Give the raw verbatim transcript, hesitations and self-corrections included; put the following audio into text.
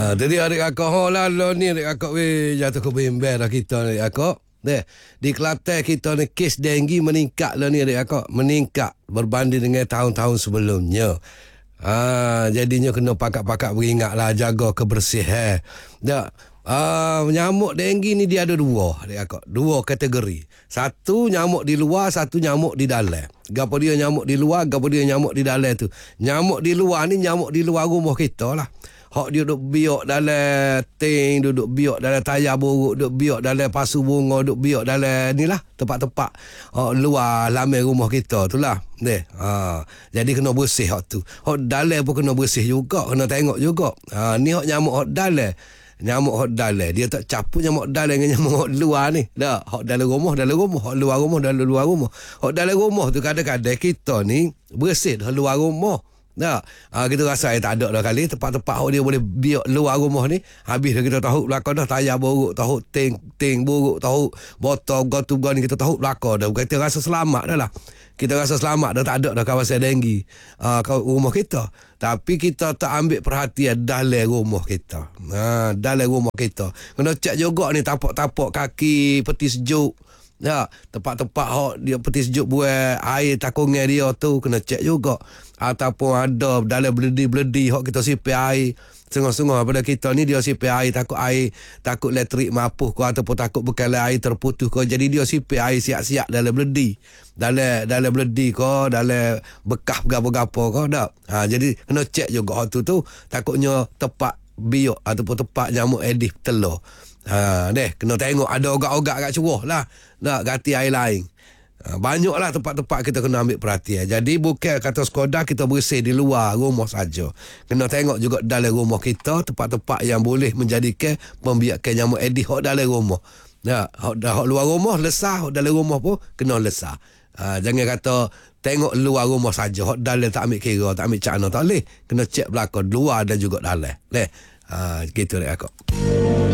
Ha, jadi adik kakak ho lah lo ni adik kakak weh jatuh ke bimbel dah kita ni adik kakak. Deh, di Kelantan kita ni kes denggi meningkat lah ni adik kakak, meningkat berbanding dengan tahun-tahun sebelumnya. Ah, jadinya kena pakak-pakak beringatlah jaga kebersihan. Dak. Ah, nyamuk denggi ni dia ada dua, adik kakak. Dua kategori. Satu nyamuk di luar, satu nyamuk di dalam. Gapo dia nyamuk di luar, gapo dia nyamuk di dalam tu. Nyamuk di luar ni nyamuk di luar rumah kita lah. Hak dia duduk biak dalam ting, duduk biak dalam tayar buruk, duduk biak dalam pasu bunga, duduk biak dalam ni lah tempat-tempat hak luar laman rumah kita tu lah. Deh. Ha, jadi kena bersih hak tu. Hak dalam pun kena bersih juga, kena tengok juga. Ha, ni hak nyamuk hak dalam. Nyamuk hak dalam dia tak campur nyamuk dalam dengan nyamuk hak luar ni. Dah, hak dalam rumah dalam rumah, hak luar rumah dalam luar rumah. Hak dalam rumah tu kadang-kadang kita ni bersih dah luar rumah. Dah, ha, kita rasa eh, tak ada dah kali tempat-tempat hak dia boleh biak luar rumah ni. Habis dah kita tahu belakang dah tayar buruk, tahu ting ting buruk, tahu botol gotu ni kita tahu belakang dah. Kita rasa selamat dah lah. Kita rasa selamat dah, tak ada dah kawasan denggi uh, rumah kita. Tapi kita tak ambil perhatian dalam rumah kita. Ha, dalam rumah kita. Kena cek juga ni tapak-tapak kaki peti sejuk. Ya, tempat-tempat hok dia peti sejuk buat air takungan dia tu kena cek juga. Ataupun ada dalam beledi-beledi hok kita simpan air. Sengah-sengah pada kita ni dia simpan air, takut air, takut elektrik mapuh ke ataupun takut bekalan air terputus ke. Jadi dia simpan air siap-siap dalam beledi. Dalam dalam beledi ke, dalam bekas gapo-gapo ke dak. Ha, jadi kena cek juga hak tu tu takutnya tempat biok ataupun tempat nyamuk Aedes telur. Ha, deh kena tengok ada ogak-ogak kat curah lah. Nak ganti air lain. Ha, banyaklah tempat-tempat kita kena ambil perhatian. Jadi bukan kata sekadar kita bersih di luar rumah saja. Kena tengok juga dalam rumah kita tempat-tempat yang boleh menjadikan pembiakan nyamuk Aedes hok dalam rumah. Ya, hok dah hok luar rumah lesah, hok dalam rumah pun kena lesah. Ha, jangan kata tengok luar rumah saja, hok dalam tak ambil kira, tak ambil cakna, tak boleh. Kena cek belakang luar dan juga dalam. Leh. Ha, gitu dek aku.